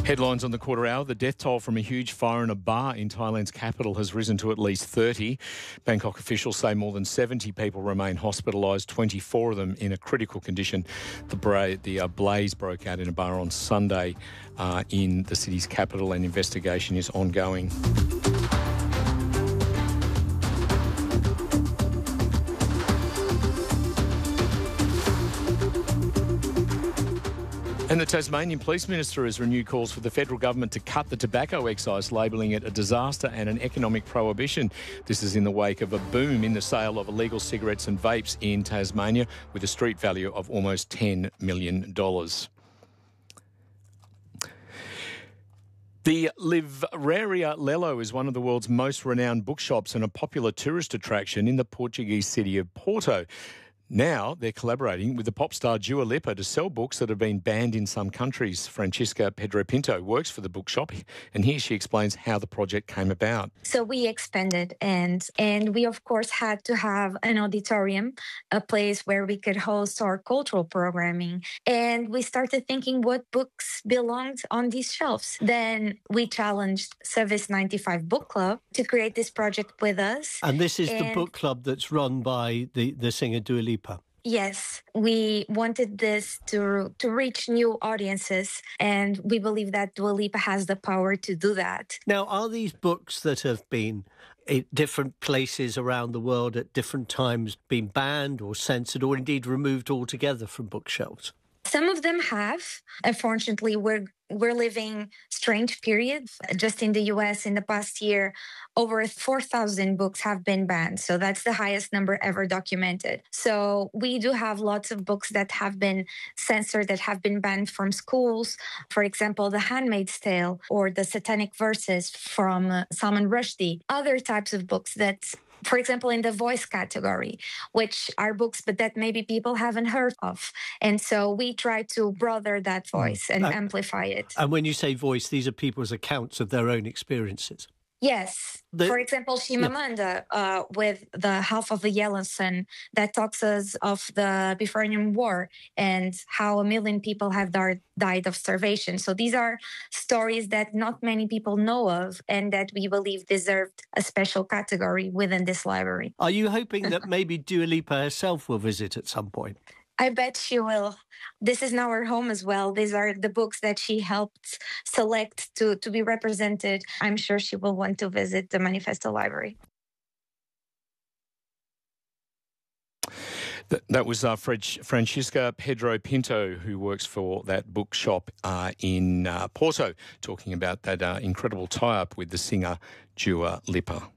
Headlines on the quarter hour. The death toll from a huge fire in a bar in Thailand's capital has risen to at least 30. Bangkok officials say more than 70 people remain hospitalised, 24 of them in a critical condition. The blaze broke out in a bar on Sunday in the city's capital, and investigation is ongoing. And the Tasmanian Police Minister has renewed calls for the federal government to cut the tobacco excise, labelling it a disaster and an economic prohibition. This is in the wake of a boom in the sale of illegal cigarettes and vapes in Tasmania, with a street value of almost $10 million. The Livraria Lelo is one of the world's most renowned bookshops and a popular tourist attraction in the Portuguese city of Porto. Now they're collaborating with the pop star Dua Lipa to sell books that have been banned in some countries. Francisca Pedro Pinto works for the bookshop, and here she explains how the project came about. So we expanded and we, of course, had to have an auditorium, a place where we could host our cultural programming. And we started thinking what books belonged on these shelves. Then we challenged Service 95 Book Club to create this project with us. And this is the book club that's run by the singer Dua Lipa. Yes, we wanted this to reach new audiences, and we believe that Dua Lipa has the power to do that. Now, are these books that have been in different places around the world at different times been banned or censored or indeed removed altogether from bookshelves? Some of them have. Unfortunately, we're living strange periods. Just in the US in the past year, over 4,000 books have been banned. So that's the highest number ever documented. So we do have lots of books that have been censored, that have been banned from schools. For example, The Handmaid's Tale or the Satanic Verses from Salman Rushdie. Other types of books that, for example, in the voice category, which are books but that maybe people haven't heard of. And so we try to broaden that voice and amplify it. And when you say voice, these are people's accounts of their own experiences. Yes. For example, Shimamanda with The Half of a Yellow Sun, that talks us of the Biafran War and how 1 million people have died of starvation. So these are stories that not many people know of and that we believe deserved a special category within this library. Are you hoping that maybe Dua Lipa herself will visit at some point? I bet she will. This is now her home as well. These are the books that she helped select to be represented. I'm sure she will want to visit the Manifesto Library. That was Francisca Pedro Pinto, who works for that bookshop in Porto, talking about that incredible tie-up with the singer Dua Lipa.